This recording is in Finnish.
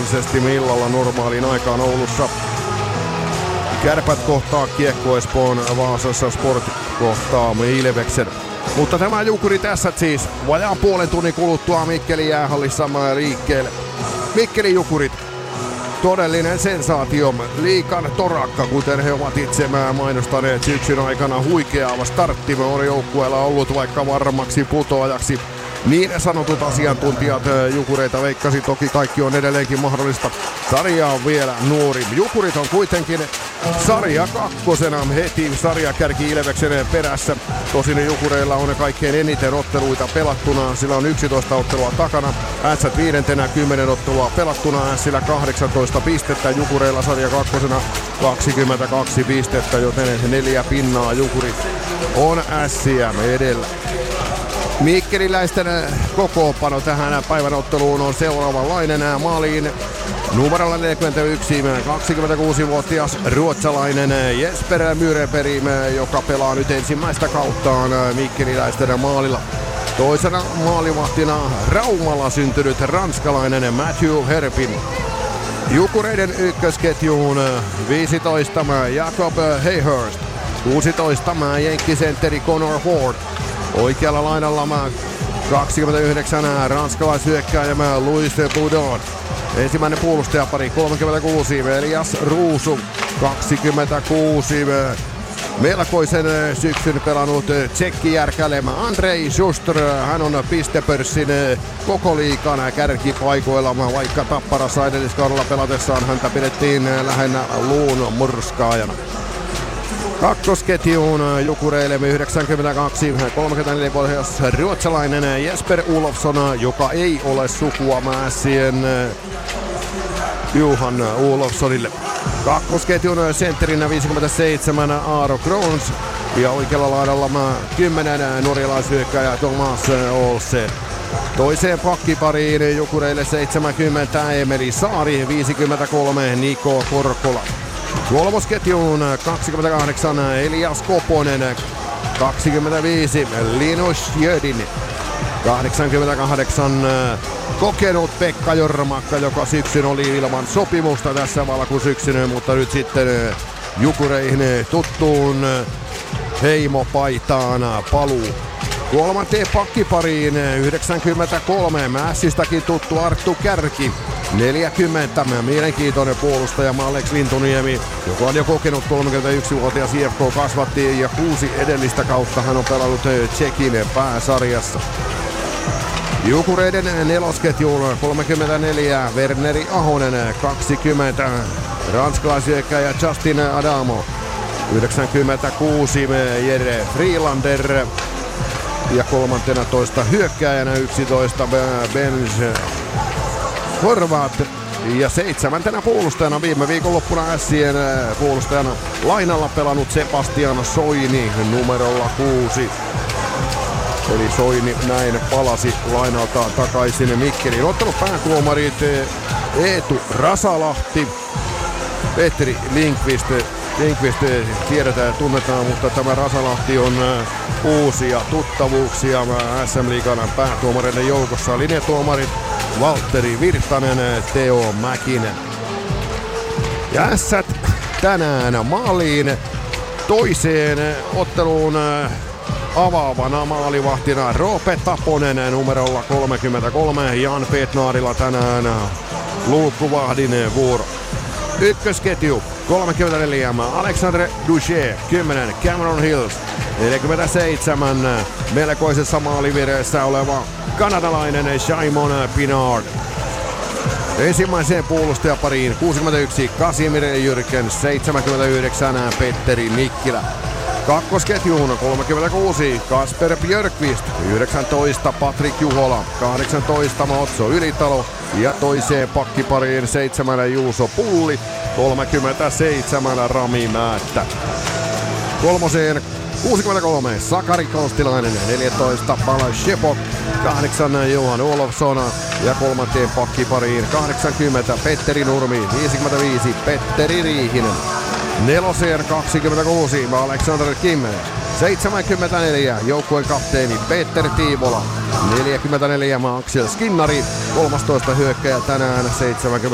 luonnollisesti illalla normaaliin aikaan Oulussa. Kärpät kohtaa Kiekko Espoon, Vaasassa Sport kohtaa Ilveksen. Mutta tämä Jukuri tässä siis vajaan puolen tunnin kuluttua Mikkelin jäähallissa liikkeelle. Mikkelin Jukurit, todellinen sensaatio, liikan torakka, kuten he ovat itse mainostaneet syksyn aikana. Huikeava startti on joukkueella ollut, vaikka varmaksi putoajaksi. Niin sanotut asiantuntijat Jukureita veikkasi, toki kaikki on edelleenkin mahdollista. Sarja on vielä nuori. Jukurit on kuitenkin sarja kakkosena heti sarjakärki Ilveksen perässä. Tosin Jukureilla on kaikkein eniten otteluita pelattuna, sillä on 11 ottelua takana. Ässät viidentenä 10 ottelua pelattuna, Ässillä 18 pistettä. Jukureilla sarja kakkosena 22 pistettä, joten 4 pinnaa Jukurit on Ässiä edellä. Mikkeliläisten kokoonpano tähän päivän otteluun on seuraavanlainen. Maaliin numerolla 41, 26-vuotias ruotsalainen Jesper Myreperim, joka pelaa nyt ensimmäistä kauttaan mikkeliläisten maalilla. Toisena maalivahtina Raumalla syntynyt ranskalainen Matthew Herpin. Jukureiden ykkösketjuun 15 Jacob Hayhurst, 16 jenkkisentteri Connor Ford. Oikealla laidalla 29 ranskalaishyökkääjä Louis Boudon. Ensimmäinen puolustajapari 36 Elias Ruusu, 26 melkoisen syksyn pelannut tsekkijärkälemä Andrei Schuster. Hän on pistepörssin koko liigan kärkipaikoilla, vaikka Tapparassa edelliskaudella pelatessaan häntä pidettiin lähinnä luun murskaajana. Kakkosketjuun Jukureille 92, 34-vuotias ruotsalainen Jesper Olofsson, joka ei ole sukua Mässien Johan Olofssonille. Kakkosketjun sentterinä 57 Aaro Krons ja oikealla laidalla 10 norjalaishyökkääjä Thomas Olsen. Toiseen pakkipariin Jukureille 70 Emeli Saari, 53 Niko Korkola. Kolmosketjuun 28 Elias Koponen, 25 Linus Jödin, 88 kokenut Pekka Jormakka, joka syksyn oli ilman sopimusta tässä valkusyksyn, mutta nyt sitten Jukureihin tuttuun heimopaitaan paluu. Kolmanteen pakkipariin 93 Mässistäkin tuttu Arttu Kärki, 40 mielenkiintoinen puolustaja Alex Lintuniemi, joka on jo kokenut 31-vuotias IFK kasvatti ja 6 edellistä kautta hän on pelannut Tsekin pääsarjassa. Jukureiden nelosketjuun 34 Werneri Ahonen, 20 ranskalaishyökkääjä Justin Adamo, 96 Jere Freelander ja 13 hyökkääjänä 11 Benj Horvath ja 7. puolustajana viime viikonloppuna Ässien puolustajana lainalla pelannut Sebastian Soini numerolla 6. Eli Soini näin palasi lainaltaan takaisin Mikkeliin. Ottanut päätuomarit Eetu Rasalahti, Petri Lindqvist tiedetään ja tunnetaan, mutta tämä Rasalahti on uusia tuttavuuksia SM-liigan päätuomareiden joukossa. Linjatuomarit Valtteri Virtanen, Teo Mäkinen. Ja Ässät tänään maaliin toiseen otteluun avaavana maalivahtina Roope Taponen numerolla 33. Jan Petnaarilla tänään luukkuvahdin vuoro. Ykkösketju 34 Alexandre Duché, 10 Cameron Hills, 47 melkoisessa maalivireessä oleva kanadalainen Simon Pinard. Ensimmäiseen puolustajapariin 61 Kasimir Jyrkens, 79 Petteri Nikkilä. Kakkosketjuun 36 Kasper Björkqvist, 19 Patrik Juhola, 18 Motso Ylitalo ja toiseen pakkipariin 7 Juuso Pulli, 37 Rami Määttä. Kolmoseen 63 Sakari Konstilainen, 14 Pala Shepok, 8 Johan Olofsson ja kolmanteen pakkipariin 80 Petteri Nurmi, 55 Petteri Riihinen. Neloseen 26 Alexander Kim, 74 joukkueen kapteeni Peter Tiivola, 44 Axel Skinnari, 13 hyökkäjä tänään 70